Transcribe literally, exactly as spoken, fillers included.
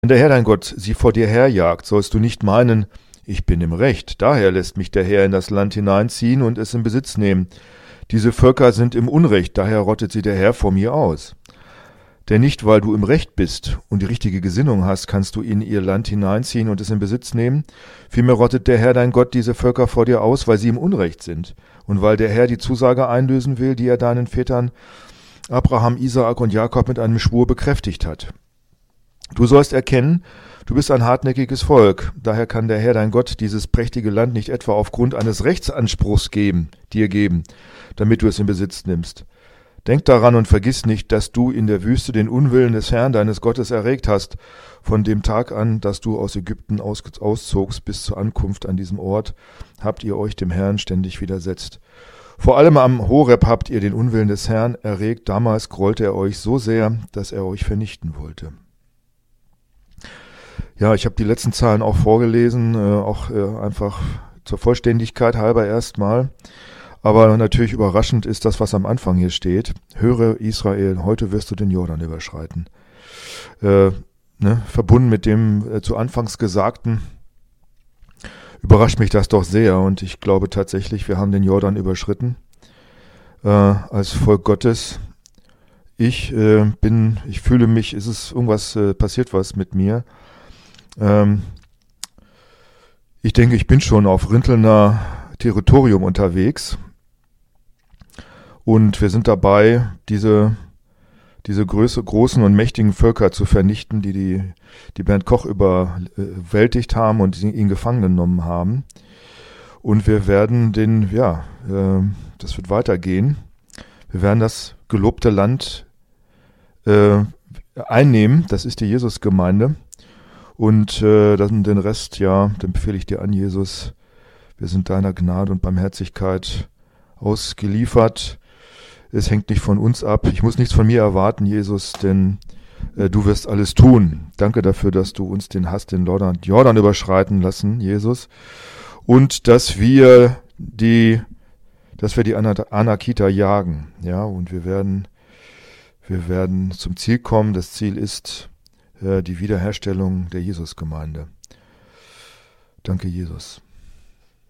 Wenn der Herr dein Gott sie vor dir herjagt, sollst du nicht meinen, ich bin im Recht, daher lässt mich der Herr in das Land hineinziehen und es in Besitz nehmen. Diese Völker sind im Unrecht, daher rottet sie der Herr vor mir aus. Denn nicht, weil du im Recht bist und die richtige Gesinnung hast, kannst du in ihr Land hineinziehen und es in Besitz nehmen. Vielmehr rottet der Herr dein Gott diese Völker vor dir aus, weil sie im Unrecht sind und weil der Herr die Zusage einlösen will, die er deinen Vätern Abraham, Isaak und Jakob mit einem Schwur bekräftigt hat. Du sollst erkennen, du bist ein hartnäckiges Volk, daher kann der Herr dein Gott dieses prächtige Land nicht etwa aufgrund eines Rechtsanspruchs geben, dir geben, damit du es in Besitz nimmst. Denk daran und vergiss nicht, dass du in der Wüste den Unwillen des Herrn deines Gottes erregt hast, von dem Tag an, dass du aus Ägypten aus, auszogst bis zur Ankunft an diesem Ort, habt ihr euch dem Herrn ständig widersetzt. Vor allem am Horeb habt ihr den Unwillen des Herrn erregt, damals grollte er euch so sehr, dass er euch vernichten wollte. Ja, ich habe die letzten Zahlen auch vorgelesen, äh, auch äh, einfach zur Vollständigkeit halber erstmal. Aber natürlich überraschend ist das, was am Anfang hier steht. Höre Israel, heute wirst du den Jordan überschreiten. Äh, ne, verbunden mit dem äh, zu Anfangs Gesagten, überrascht mich das doch sehr. Und ich glaube tatsächlich, wir haben den Jordan überschritten äh, als Volk Gottes. Ich äh, bin, ich fühle mich, ist es irgendwas, äh, passiert was mit mir. Ähm, ich denke, ich bin schon auf Rintelner Territorium unterwegs und wir sind dabei, diese, diese Größe, großen und mächtigen Völker zu vernichten, die die, die Bernd Koch überwältigt haben und ihn gefangen genommen haben. Und wir werden den, ja, äh, das wird weitergehen. Wir werden das gelobte Land äh, einnehmen, das ist die Jesusgemeinde. Und äh, dann den Rest, ja, den befehle ich dir an, Jesus. Wir sind deiner Gnade und Barmherzigkeit ausgeliefert. Es hängt nicht von uns ab. Ich muss nichts von mir erwarten, Jesus, denn äh, du wirst alles tun. Danke dafür, dass du uns den Hass, den Jordan, Jordan überschreiten lassen, Jesus. Und dass wir die, dass wir die Anakita jagen, ja, und wir werden, wir werden zum Ziel kommen. Das Ziel ist die Wiederherstellung der Jesusgemeinde. Danke, Jesus.